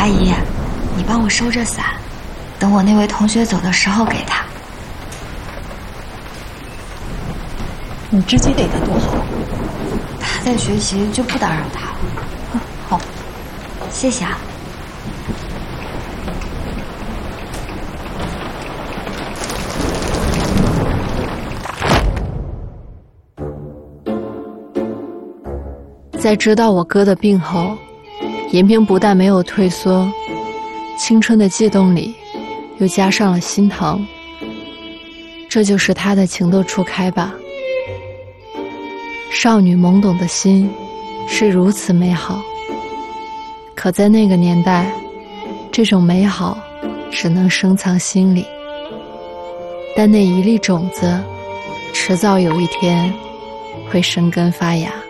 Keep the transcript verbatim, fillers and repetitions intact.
姨，你帮我收着伞，等我那位同学走的时候给他。 你直接给他多好。 他在学习，就不打扰他了。 啊，好， 谢谢啊。 在知道我哥的病后，银萍不但没有退缩，青春的悸动里又加上了心疼。这就是她的情窦初开吧。少女懵懂的心是如此美好，可在那个年代，这种美好只能深藏心里，但那一粒种子迟早有一天会生根发芽。